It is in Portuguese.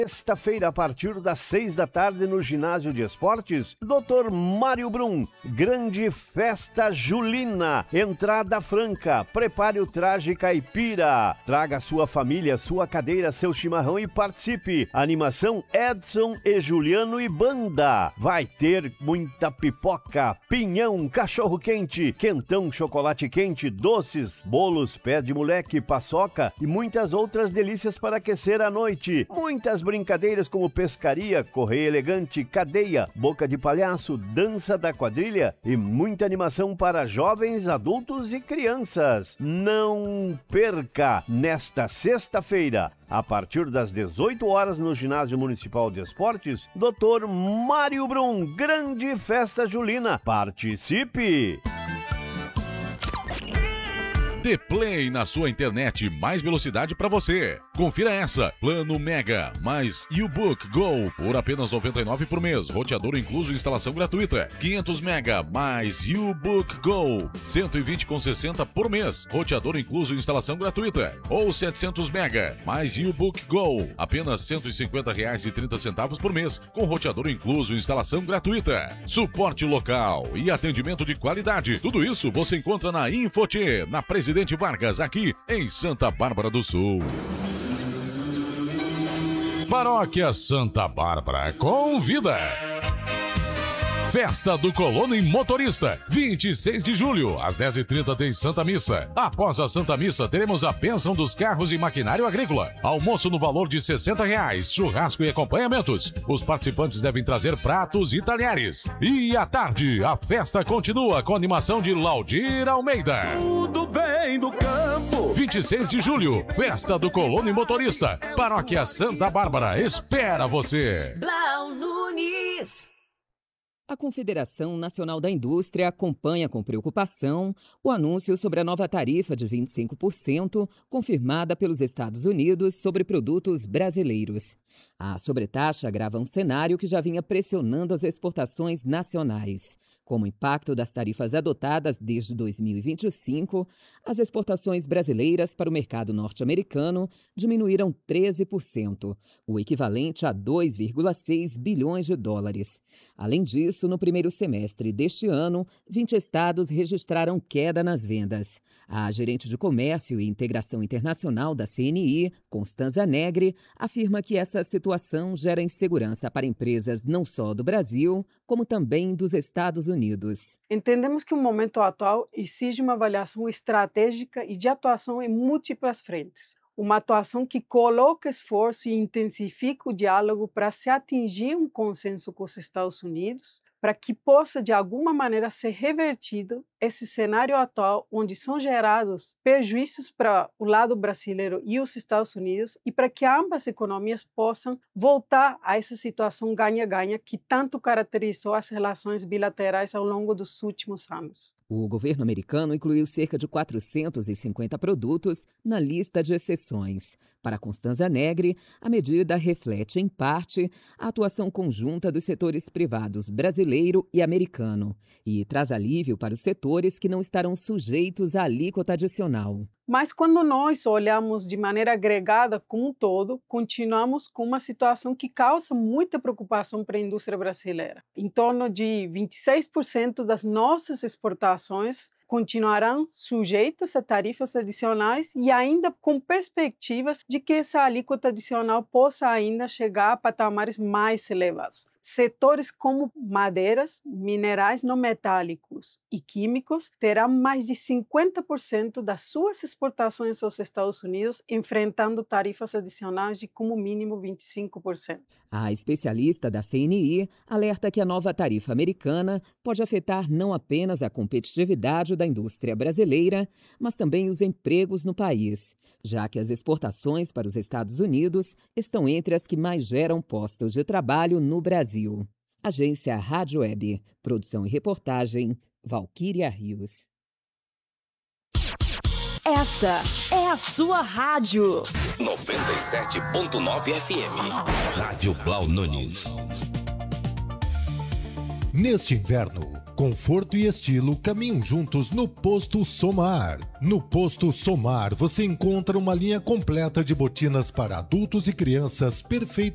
Sexta-feira, a partir das 6 da tarde, no Ginásio de Esportes, Dr. Mário Brum, grande festa julina, entrada franca, prepare o traje caipira, traga sua família, sua cadeira, seu chimarrão e participe. Animação Edson e Juliano e banda. Vai ter muita pipoca, pinhão, cachorro quente, quentão, chocolate quente, doces, bolos, pé de moleque, paçoca e muitas outras delícias para aquecer a noite. Muitas brincadeiras como pescaria, correia elegante, cadeia, boca de palhaço, dança da quadrilha e muita animação para jovens, adultos e crianças. Não perca nesta sexta-feira, a partir das 18 horas no Ginásio Municipal de Esportes, Dr. Mário Brum, grande festa julina. Participe! The Play na sua internet, mais velocidade para você. Confira essa: Plano Mega mais U-Book Go por apenas R$ 99 por mês, roteador incluso, instalação gratuita. 500 Mega mais U-Book Go, 120,60 por mês, roteador incluso, instalação gratuita. Ou 700 Mega mais U-Book Go, apenas R$ 150,30 por mês, com roteador incluso, instalação gratuita. Suporte local e atendimento de qualidade. Tudo isso você encontra na Infoti, na Presidente Vargas, aqui em Santa Bárbara do Sul. Paróquia Santa Bárbara convida. Festa do Colono e Motorista, 26 de julho, às 10h30 tem Santa Missa. Após a Santa Missa, teremos a bênção dos carros e maquinário agrícola. Almoço no valor de R$ 60, churrasco e acompanhamentos. Os participantes devem trazer pratos e talheres. E à tarde, a festa continua com a animação de Laudir Almeida. Tudo vem do campo. 26 de julho, Festa do Colono e Motorista. Paróquia Santa Bárbara espera você. Blau Nunes. A Confederação Nacional da Indústria acompanha com preocupação o anúncio sobre a nova tarifa de 25% confirmada pelos Estados Unidos sobre produtos brasileiros. A sobretaxa agrava um cenário que já vinha pressionando as exportações nacionais. Como impacto das tarifas adotadas desde 2025, as exportações brasileiras para o mercado norte-americano diminuíram 13%, o equivalente a 2,6 bilhões de dólares. Além disso, no primeiro semestre deste ano, 20 estados registraram queda nas vendas. A gerente de Comércio e Integração Internacional da CNI, Constanza Negri, afirma que essa situação gera insegurança para empresas não só do Brasil, como também dos Estados Unidos. Entendemos que o momento atual exige uma avaliação estratégica e de atuação em múltiplas frentes. Uma atuação que coloca esforço e intensifica o diálogo para se atingir um consenso com os Estados Unidos, para que possa, de alguma maneira, ser revertido esse cenário atual, onde são gerados prejuízos para o lado brasileiro e os Estados Unidos, e para que ambas economias possam voltar a essa situação ganha-ganha que tanto caracterizou as relações bilaterais ao longo dos últimos anos. O governo americano incluiu cerca de 450 produtos na lista de exceções. Para Constanza Negri, a medida reflete, em parte, a atuação conjunta dos setores privados brasileiro e americano e traz alívio para os setores que não estarão sujeitos à alíquota adicional. Mas quando nós olhamos de maneira agregada como um todo, continuamos com uma situação que causa muita preocupação para a indústria brasileira. Em torno de 26% das nossas exportações continuarão sujeitas a tarifas adicionais e ainda com perspectivas de que essa alíquota adicional possa ainda chegar a patamares mais elevados. Setores como madeiras, minerais não metálicos e químicos terão mais de 50% das suas exportações aos Estados Unidos enfrentando tarifas adicionais de como mínimo 25%. A especialista da CNI alerta que a nova tarifa americana pode afetar não apenas a competitividade da indústria brasileira, mas também os empregos no país, já que as exportações para os Estados Unidos estão entre as que mais geram postos de trabalho no Brasil. Agência Rádio Web. Produção e reportagem, Valquíria Rios. Essa é a sua rádio. 97.9 FM. Rádio Blau Nunes. Neste inverno, conforto e estilo caminham juntos no Posto Somar. No Posto Somar você encontra uma linha completa de botinas para adultos e crianças perfeitas